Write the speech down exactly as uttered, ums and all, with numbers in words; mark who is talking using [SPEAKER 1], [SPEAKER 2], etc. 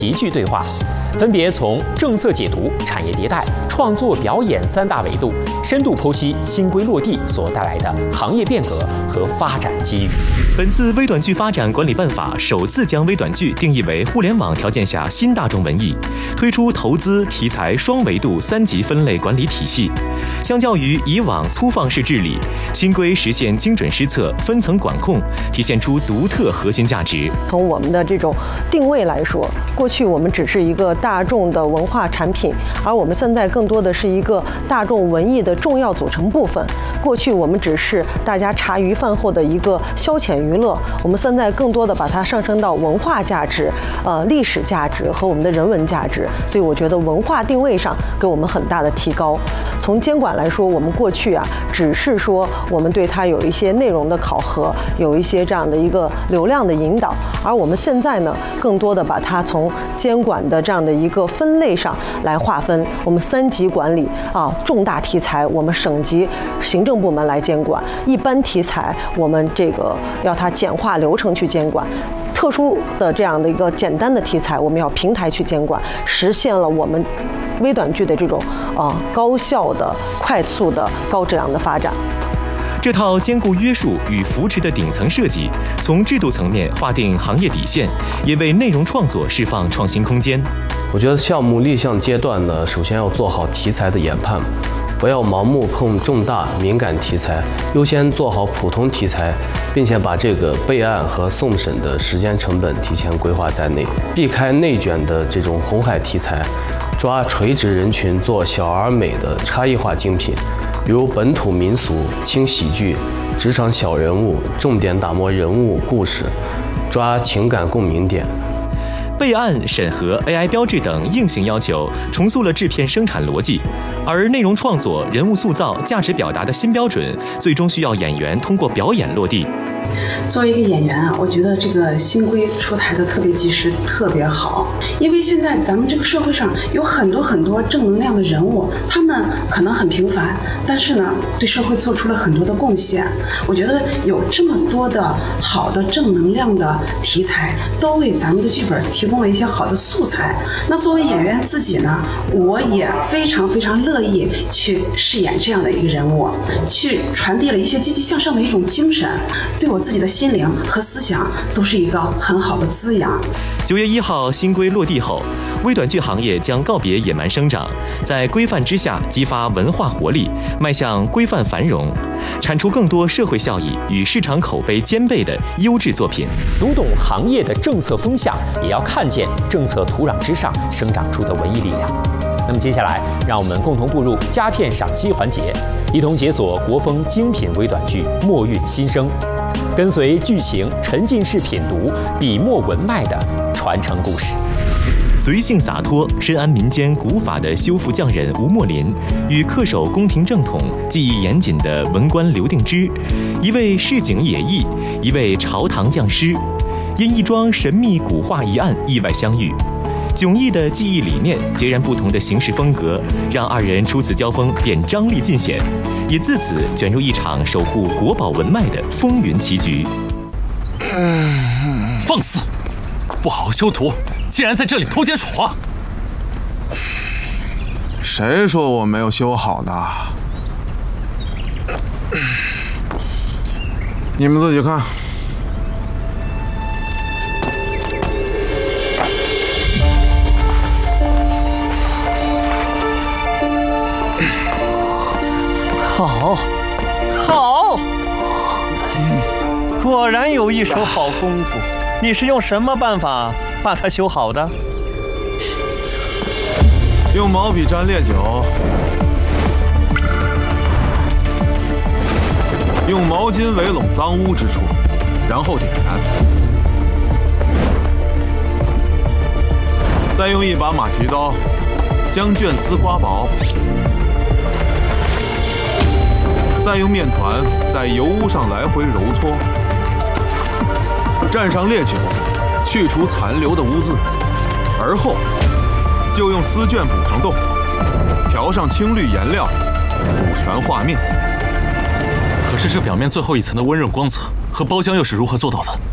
[SPEAKER 1] 题句对话，分别从政策解读、产业迭代、创作表演三大维度，深度剖析新规落地所带来的行业变革和发展机遇。
[SPEAKER 2] 本次微短剧发展管理办法首次将微短剧定义为互联网条件下新大众文艺，推出投资、题材双维度三级分类管理体系。相较于以往粗放式治理，新规实现精准施策、分层管控，体现出独特核心价值。
[SPEAKER 3] 从我们的这种定位来说，过去我们只是一个大众的文化产品，而我们现在更多的是一个大众文艺的重要组成部分。过去我们只是大家茶余饭后的一个消遣娱乐，我们现在更多的把它上升到文化价值、呃历史价值和我们的人文价值。所以我觉得文化定位上给我们很大的提高。从监管来说，我们过去啊只是说我们对它有一些内容的考核，有一些这样的一个流量的引导，而我们现在呢，更多的把它从监管的这样的一个分类上来划分。我们三级管理啊，重大题材我们省级行政部门来监管，一般题材我们这个要它简化流程去监管。特殊的这样的一个简单的题材，我们要平台去监管，实现了我们微短剧的这种呃高效的、快速的、高质量的发展。
[SPEAKER 2] 这套兼顾约束与扶持的顶层设计，从制度层面划定行业底线，也为内容创作释放创新空间。
[SPEAKER 4] 我觉得项目立项阶段呢，首先要做好题材的研判，不要盲目碰重大敏感题材，优先做好普通题材，并且把这个备案和送审的时间成本提前规划在内，避开内卷的这种红海题材，抓垂直人群做小而美的差异化精品，比如本土民俗、轻喜剧、职场小人物，重点打磨人物故事，抓情感共鸣点。
[SPEAKER 2] 备案、审核、A I 标志等硬性要求，重塑了制片生产逻辑。而内容创作、人物塑造、价值表达的新标准，最终需要演员通过表演落地。
[SPEAKER 5] 作为一个演员啊，我觉得这个新规出台的特别及时，特别好。因为现在咱们这个社会上有很多很多正能量的人物，他们可能很平凡，但是呢，对社会做出了很多的贡献。我觉得有这么多的好的正能量的题材，都为咱们的剧本提供了一些好的素材。那作为演员自己呢，我也非常非常乐意去饰演这样的一个人物，去传递了一些积极向上的一种精神，对我自己的心灵和思想都是一个很好的滋养。
[SPEAKER 2] 九月一号新规落地后，微短剧行业将告别野蛮生长，在规范之下激发文化活力，迈向规范繁荣，产出更多社会效益与市场口碑兼备的优质作品。
[SPEAKER 1] 读懂行业的政策风向，也要看见政策土壤之上生长出的文艺力量。那么接下来，让我们共同步入佳片赏析环节，一同解锁国风精品微短剧《墨韵新生》，跟随剧情沉浸式品读笔墨文脉的传承故事。
[SPEAKER 2] 随性洒脱、深谙民间古法的修复匠人吴墨林，与恪守宫廷正统、技艺严谨的文官刘定之，一位市井野艺，一位朝堂匠师，因一桩神秘古画一案意外相遇。迥异的技艺理念、截然不同的行事风格，让二人初次交锋便张力尽显，也自此卷入一场守护国宝文脉的风云棋局。
[SPEAKER 6] 放肆！不好好修图，竟然在这里偷奸耍滑！
[SPEAKER 7] 谁说我没有修好的？你们自己看。
[SPEAKER 8] 好，好，果然有一手好功夫。你是用什么办法把它修好的？
[SPEAKER 7] 用毛笔沾烈酒，用毛巾围拢脏污之处，然后点燃，再用一把马蹄刀将绢丝刮薄。再用面团在油污上来回揉搓，蘸上烈酒，去除残留的污渍，而后就用丝绢补成洞，调上青绿颜料，补全画面。
[SPEAKER 6] 可是这表面最后一层的温润光泽和包浆又是如何做到的？